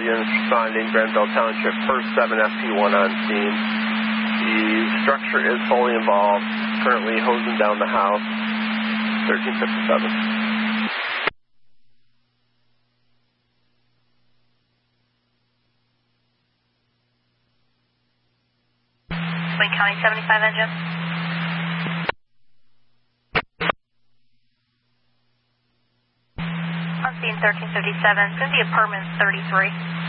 units responding, Granville Township, first 7 FP1 on scene. The structure is fully involved, currently hosing down the house, 1357. Wayne County 75 engine. On scene 1357, it's going to be apartment 33.